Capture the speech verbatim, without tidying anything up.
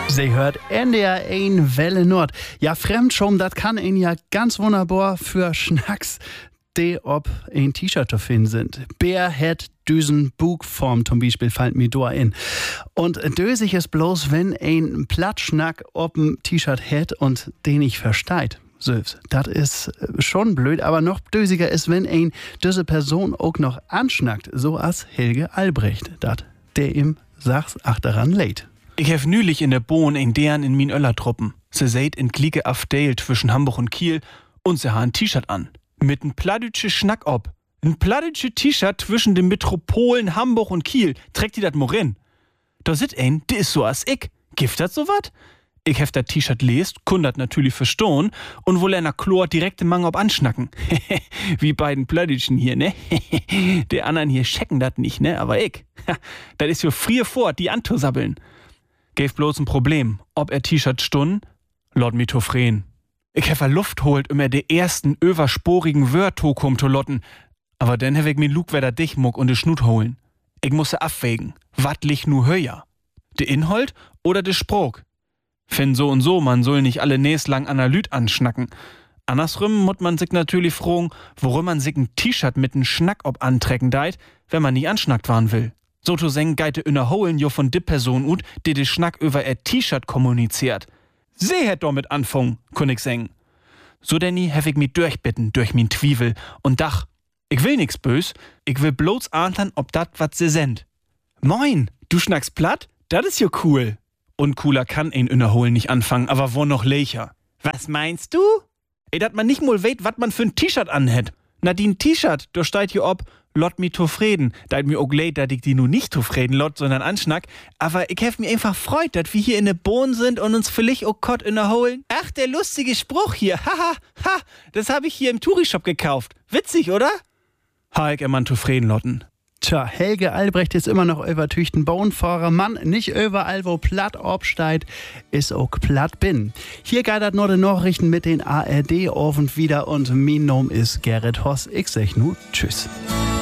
Sie hört N D R eins Welle Nord. Ja, Fremdschom, das kann ihn ja ganz wunderbar für Schnacks, die ob ein T-Shirt zu finden sind. Bär hat düsen Bugform zum Beispiel, fällt mir da in. Und dösig ist bloß, wenn ein Plattschnack ob ein T-Shirt hat und den nicht versteht. Süß. Das ist schon blöd, aber noch dösiger ist, wenn ein diese Person auch noch anschnackt, so als Helge Albrecht, dat der ihm sagt, ach daran leid. Ich hef nülich in der Bohn in deren in min Öllertruppen. Se seht in Klieke Afdale zwischen Hamburg und Kiel und se ha ein T-Shirt an. Mit n plattdütsche Schnack ob. N plattdütsche T-Shirt zwischen den Metropolen Hamburg und Kiel. Trägt die dat Morin? Da sit ein, die is so as ich. Gift dat so wat? Ich hef dat T-Shirt lest, kundat natürlich verstohn und wohl einer Chlor direkt im Mang ob anschnacken. Wie beiden Plattdütschen hier, ne? Der anderen hier checken dat nicht, ne? Aber ich. Dat is jo frier fort, die anzusabbeln. Gäf bloß ein Problem. Ob er T-Shirt stun, lot mi tofren. Ich hef a Luft holt, um er de ersten översporigen Wörter kum zu lotten. Aber dann hef ich mir Lug weder dich muck und de Schnut holen. Ich musse abwägen, wat lich nu höher? De Inhalt oder de Sprog? Fin so und so, man soll nicht alle näs lang Analyt anschnacken. Andersrum mut man sich natürlich fragen, worum man sich ein T-Shirt mit n Schnack ob antrecken deit, wenn man nie anschnackt waren will. So zu seng geite innerholen jo von de Person ut, die de Schnack über er T-Shirt kommuniziert. Sie hätt damit anfangen, kun ich seng. So denn hef ich mi durchbitten durch min Twivel und dach, ich will nix bös, ich will bloß ahntern, ob dat wat se send. Moin, du schnackst platt? Dat is jo cool. Und cooler kann ein innerholen nicht anfangen, aber wo noch lecher. Was meinst du? Ey, dat man nicht mal weht, wat man für ein T-Shirt anhätt. Na, die ein T-Shirt, da steht hier ob, lot mi zufrieden. Da mir auch leid, dat ich die nu nicht zufrieden lot, sondern anschnack. Aber ich hef mir einfach freut, dat wir hier in der Bohn sind und uns vielleicht auch Kott innerholen. Ach, der lustige Spruch hier. Haha, ha, das hab ich hier im Touri-Shop gekauft. Witzig, oder? Ha, ich immer zufrieden lotten. Tja, Helge Albrecht ist immer noch übertüchten Bauernfahrer. Mann, nicht überall, wo platt obsteigt, ist auch platt bin. Hier geidert nur die Nachrichten mit den A R D-Ofend wieder und mein Name ist Gerrit Hoss. Ich sag nu tschüss.